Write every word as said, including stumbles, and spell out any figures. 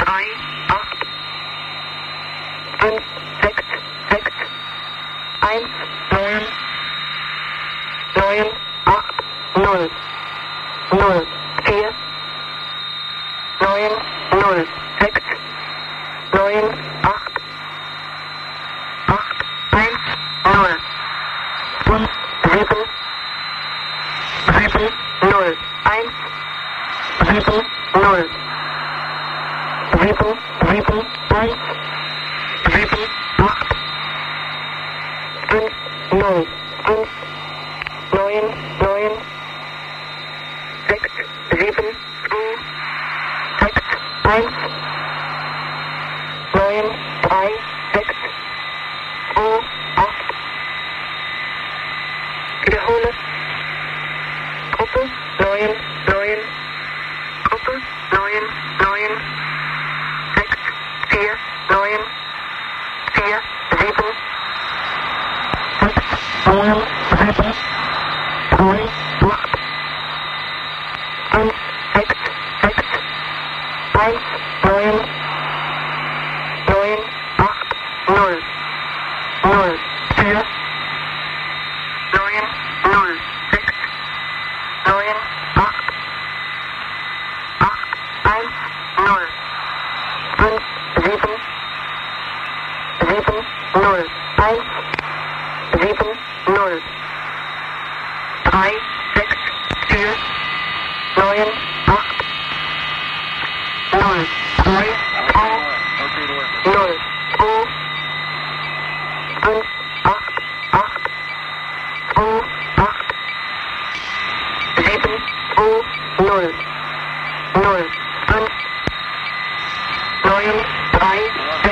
drei, acht, fünf, sechs, sechs, eins, neun, neun, acht, null, null, vier, neun, null, sechs, neun, acht, acht, eins, null, fünf, sieben, sieben, null, eins, sieben, null, sieben, sieben, eins, sieben, acht, fünf, null, fünf, neun, neun, sechs, sieben, zwei, sechs, eins, neun, drei, sechs, zwei, acht. Wiederhole. Gruppe neun, neun, Gruppe neun, neun, sechs, vier, neun, vier, sieben, sechs, neun, sieben, drei, acht, fünf, sechs, sechs, eins, neun, neun, acht, null, null, vier, neun, null, sechs, neun, acht, acht, eins, null, fünf, sieben, sieben, null, eins, sieben, null, drei, sechs, vier, neun, acht, null, drei, zwei, null, zwei, fünf, acht, acht, zwei, acht, sieben, zwei, null, null, fünf, neun, drei,